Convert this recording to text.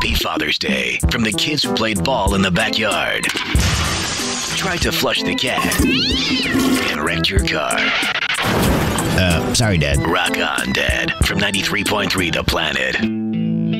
Happy Father's Day from the kids who played ball in the backyard. Tried to flush the cat and wrecked your car. Sorry, Dad. Rock on, Dad, from 93.3 The Planet.